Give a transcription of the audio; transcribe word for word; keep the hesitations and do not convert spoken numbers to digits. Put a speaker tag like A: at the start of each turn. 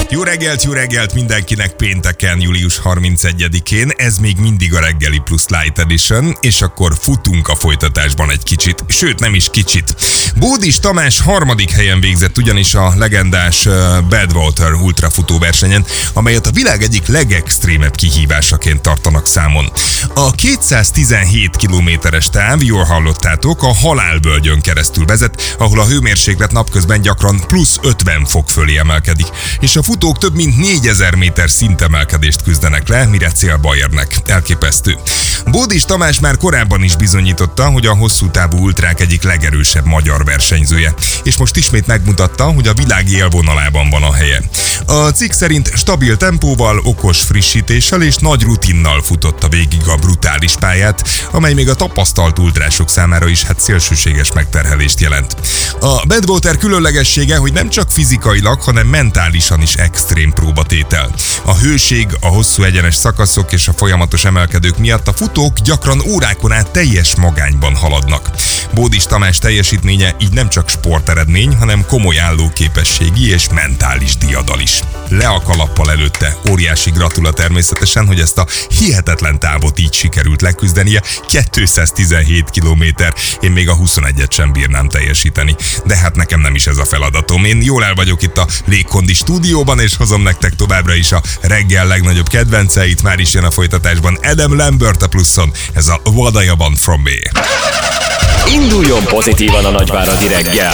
A: Jó reggelt, jó reggelt mindenkinek pénteken, július harmincegyedikén. Ez még mindig a Reggeli Plus Light Edition, és akkor futunk a folytatásban egy kicsit, sőt nem is kicsit. Bódis Tamás harmadik helyen végzett ugyanis a legendás Badwater ultrafutó versenyen, amelyet a világ egyik legextrémebb kihívásaként tartanak számon. A kétszáztizenhét kilométeres táv, jól hallottátok, a halálvölgyön keresztül vezet, ahol a hőmérséklet napközben gyakran plusz ötven fok fölé emelkedik, és a futók több mint négyezer méter szintemelkedést küzdenek le, mire célba érnek. Elképesztő. Bódis Tamás már korábban is bizonyította, hogy a hosszú távú ultrák egyik legerősebb magyar versenyzője, és most ismét megmutatta, hogy a világ élvonalában van a helye. A cikk szerint stabil tempóval, okos frissítéssel és nagy rutinnal futotta végig a brutális pályát, amely még a tapasztalt ultrások számára is hát szélsőséges megterhelést jelent. A Badwater különlegessége, hogy nem csak fizikailag, hanem mentálisan is extrém próbatétel. A hőség, a hosszú egyenes szakaszok és a folyamatos emelkedők miatt a futók gyakran órákon át teljes magányban haladnak. Bódis Tamás teljesítménye így nem csak sporteredmény, hanem komoly állóképességi és mentális diadal is. Le a kalappal előtte, óriási gratula természetesen, hogy ezt a hihetetlen távot így sikerült leküzdenie, kétszáztizenhét kilométer, én még a huszonegyet sem bírnám teljesíteni. De hát nekem nem is ez a feladatom. Én jól el vagyok itt a Légkondi stúdióban, és hozom nektek továbbra is a reggel legnagyobb kedvenceit. Már is jön a folytatásban Adam Lambert a pluszon, ez a What I Want From Me.
B: Induljon pozitívan a nagyváradi reggel!